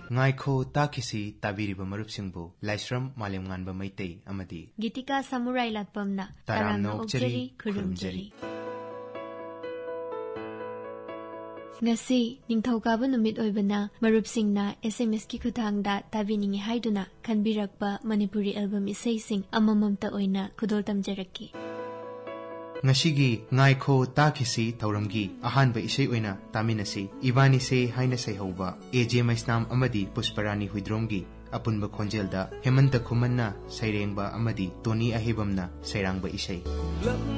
Ngaiko takisi tabiriba marupsingbu Laisram Malemnganba Maitei amadi Gitika Samurai Latpamna Taramna Okjari Khurumjari Ngasi ningthaukabu numit oibana marupsingna SMS ki khuthangda tabiningi haiduna khanbirakpa Manipuri album isaising amamamta oina khudol tamjaraki Ngashigi Ngaiko takisi Tauramgi Ahanba Isai oina taminasi Ibani se haina saihauba AJ Maisnam amadi Pusparani Huidromgi Apunba Khonjelda Hemanta Khumanna Sairengba amadi Tony Ahibamna Sairangba Isai